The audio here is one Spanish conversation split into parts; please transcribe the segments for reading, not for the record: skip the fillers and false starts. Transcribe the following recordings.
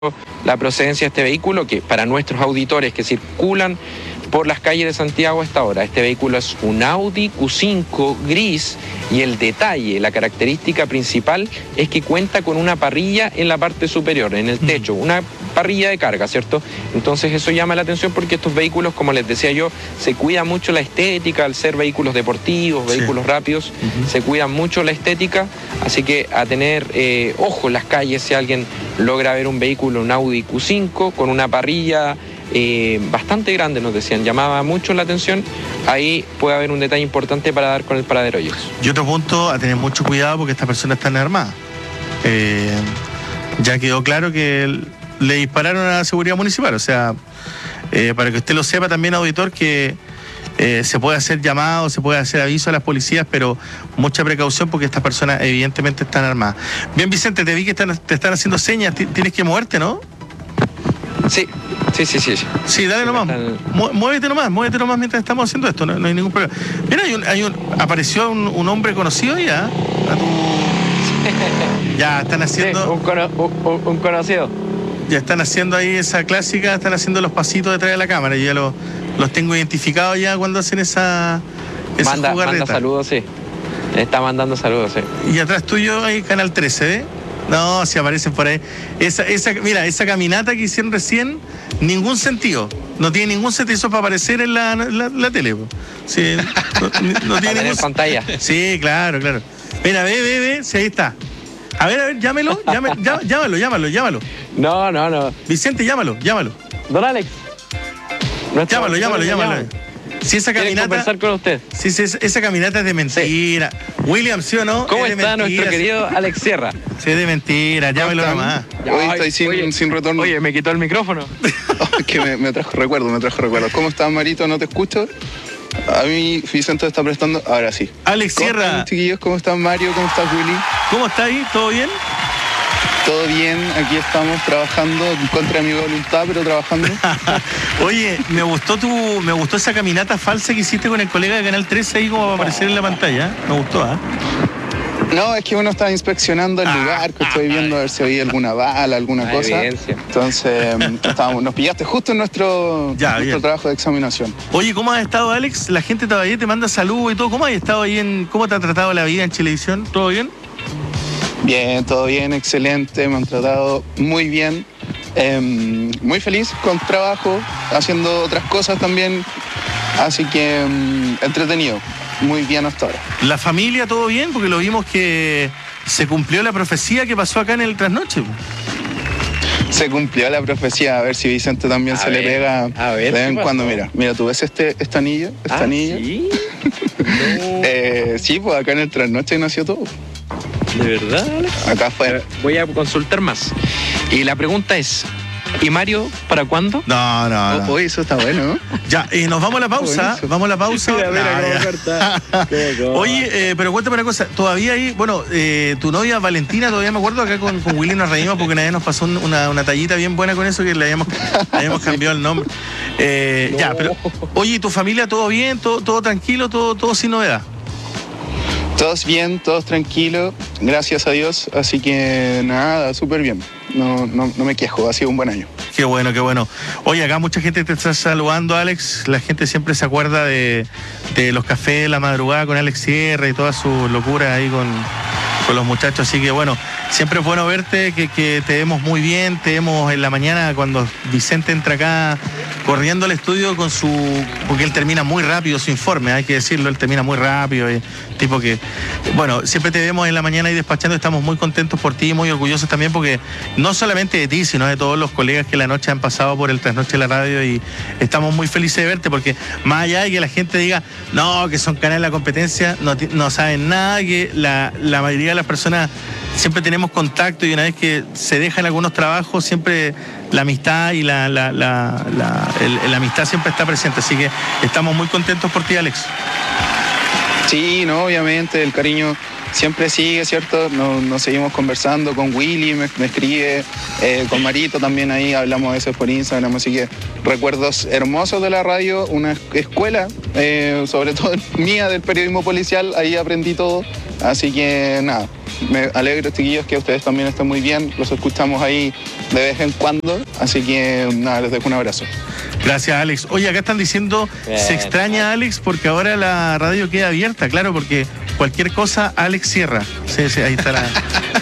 la procedencia de este vehículo, que para nuestros auditores que circulan por las calles de Santiago a esta hora, este vehículo es un Audi Q5 gris y el detalle, la característica principal es que cuenta con una parrilla en la parte superior, en el techo, una parrilla de carga, ¿cierto? Entonces eso llama la atención porque estos vehículos, como les decía yo, se cuida mucho la estética al ser vehículos deportivos, vehículos rápidos, se cuida mucho la estética, así que a tener ojo en las calles si alguien logra ver un vehículo, un Audi Q5 con una parrilla bastante grande, nos decían, llamaba mucho la atención, ahí puede haber un detalle importante para dar con el paradero ellos. Y otro punto, a tener mucho cuidado porque estas personas están armadas. Ya quedó claro que le dispararon a la seguridad municipal, o sea, para que usted lo sepa también, auditor, que se puede hacer llamado, se puede hacer aviso a las policías, pero mucha precaución porque estas personas evidentemente están armadas. Bien, Vicente, te vi que te están haciendo señas, tienes que moverte, ¿no? Sí. Sí, dale nomás. Muévete nomás mientras estamos haciendo esto, no hay ningún problema. Mira, apareció un hombre conocido ya. Ya están haciendo. Sí, un conocido. Ya están haciendo ahí esa clásica, están haciendo los pasitos detrás de la cámara. Yo ya los tengo identificados ya cuando hacen esa jugarreta. Manda saludos, sí. Está mandando saludos, sí. Y atrás tuyo hay Canal 13, ¿eh? No, si aparecen por ahí. Mira, esa caminata que hicieron recién, ningún sentido. No tiene ningún sentido. Eso para aparecer en la tele. Sí, no tiene ningún pantalla. Sí, claro. Mira, ve, si ahí está. A ver, llámalo. No. Vicente, llámalo. Don Alex. Llámalo. Si esa caminata. Conversar con usted. Si esa caminata es de mentira. Sí. William, ¿sí o no? ¿Cómo está nuestro querido Alex Sierra? Sí, es de mentira, llámelo nomás. Hoy estoy sin retorno. Oye, me quitó el micrófono. Que me trajo recuerdos. ¿Cómo estás, Marito? ¿No te escucho? A mí Vicente está prestando. Ahora sí. Alex Sierra. ¿Cómo están, chiquillos? ¿Cómo están, Mario? ¿Cómo estás, Willy? ¿Cómo está ahí? ¿Todo bien? Todo bien, aquí estamos trabajando en contra de mi voluntad, pero trabajando. Oye, me gustó esa caminata falsa que hiciste con el colega de Canal 13 ahí como para aparecer en la pantalla. Me gustó, ¿ah? No, es que uno está inspeccionando el lugar, que estoy viendo a ver si había alguna bala, alguna cosa. Evidencia. Entonces, nos pillaste justo en nuestro trabajo de examinación. Oye, ¿cómo has estado, Alex? La gente todavía te manda saludos y todo. ¿Cómo has estado ahí cómo te ha tratado la vida en Chilevisión? ¿Todo bien? Bien, todo bien, excelente, me han tratado muy bien, muy feliz con trabajo, haciendo otras cosas también, así que entretenido, muy bien hasta ahora. ¿La familia todo bien? Porque lo vimos que se cumplió la profecía que pasó acá en el trasnoche. Se cumplió la profecía, a ver si Vicente también le pega de vez en cuando. Mira, ¿tú ves este anillo? Anillo. ¿Sí? No. Sí, pues acá en el trasnoche nació todo. ¿De verdad, Alex? Acá fue. Voy a consultar más. Y la pregunta es, ¿y Mario para cuándo? No. Oye, eso está bueno, ¿no? Ya, nos vamos a la pausa. Oye, pero cuéntame una cosa. Todavía hay, tu novia Valentina, todavía me acuerdo, acá con Willy nos reímos porque una vez nos pasó una tallita bien buena con eso que le habíamos cambiado el nombre. No. Ya, pero, oye, ¿tu familia todo bien? ¿Todo tranquilo? ¿Todo sin novedad? Todos bien, todos tranquilos, gracias a Dios, así que nada, súper bien, no me quejo, ha sido un buen año. Qué bueno. Oye, acá mucha gente te está saludando, Alex, la gente siempre se acuerda de los cafés de la madrugada con Alex Sierra y toda su locura ahí con los muchachos, así que bueno, siempre es bueno verte, que te vemos muy bien, te vemos en la mañana cuando Vicente entra acá corriendo al estudio porque él termina muy rápido su informe, hay que decirlo, él termina muy rápido, tipo que, bueno, siempre te vemos en la mañana ahí despachando, estamos muy contentos por ti y muy orgullosos también porque no solamente de ti, sino de todos los colegas que la noche han pasado por el trasnoche de la radio y estamos muy felices de verte porque más allá de que la gente diga, no, que son canales de la competencia, no saben nada, que la mayoría de las personas siempre tenemos contacto y una vez que se dejan algunos trabajos, siempre la amistad y la amistad siempre está presente. Así que estamos muy contentos por ti, Alex. Sí, no, obviamente, el cariño siempre sigue, ¿cierto? Nos seguimos conversando con Willy, me escribe, con Marito también ahí hablamos a veces por Instagram, así que recuerdos hermosos de la radio, una escuela, sobre todo mía del periodismo policial, ahí aprendí todo, así que nada, me alegro, chiquillos, que ustedes también estén muy bien. Los escuchamos ahí de vez en cuando. Así que nada, les dejo un abrazo. Gracias, Alex. Oye, acá están diciendo, se extraña a Alex porque ahora la radio queda abierta, claro, porque cualquier cosa, Alex cierra. Sí, ahí está la...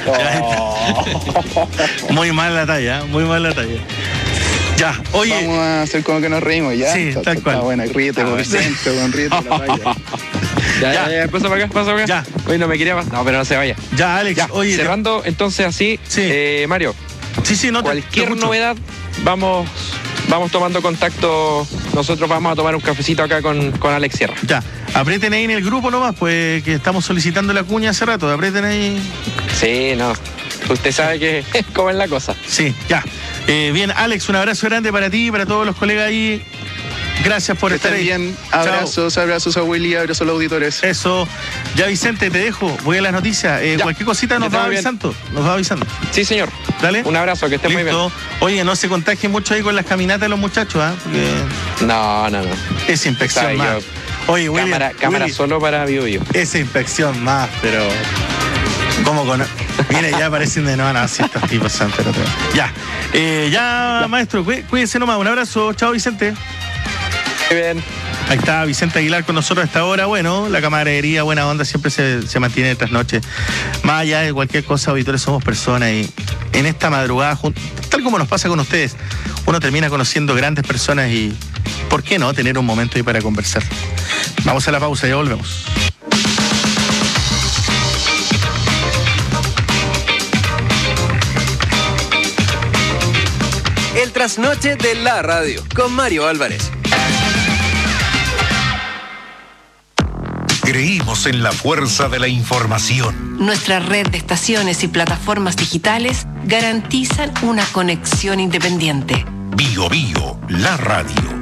Muy mal la talla, muy mal la talla. Ya, oye. Vamos a hacer como que nos reímos, ¿ya? Sí, tal cual. Está buena, ríete, por ciento, ríete la talla. Ya, pasa para acá. Ya. Oye, no me quería pasar. No, pero no se vaya. Ya, Alex, Ya, oye. cerrando entonces así, Sí. Mario, Sí, no te cualquier escucho. novedad, vamos tomando contacto. Nosotros vamos a tomar un cafecito acá con Alex Sierra. Ya, aprieten ahí en el grupo nomás, pues que estamos solicitando la cuña hace rato, aprieten ahí. Sí, no. Usted sabe que cómo es la cosa. Sí, ya. Bien, Alex, un abrazo grande para ti y para todos los colegas ahí. Gracias por Que estar estén ahí. bien. Abrazos a Willy, abrazos a los auditores. Eso. Ya, Vicente, te dejo. Voy a las noticias. Ya. Cualquier cosita nos Que va esté muy avisando. Nos va avisando. Sí, señor. Dale. Un abrazo, que esté muy bien. Listo. Oye, no se contagien mucho ahí con las caminatas de los muchachos, ¿ah? Porque No. esa infección Sabe, más. Oye, William, Cámara Willy, solo para Bio. esa infección más, pero... ¿Cómo con...? Mira, ya aparecen de nuevo, así estos tipos son, pero... Ya. Ya, maestro, cuídense nomás. Un abrazo. Chao, Vicente. Muy bien. Ahí está Vicente Aguilar con nosotros a esta hora. Bueno, la camaradería, buena onda, siempre se mantiene tras noche. Más allá de cualquier cosa, auditores, somos personas y en esta madrugada, tal como nos pasa con ustedes, uno termina conociendo grandes personas y, ¿por qué no?, tener un momento ahí para conversar. Vamos a la pausa, ya volvemos. El trasnoche de la radio con Mario Álvarez. Creímos en la fuerza de la información. Nuestra red de estaciones y plataformas digitales garantizan una conexión independiente. Bio, la radio.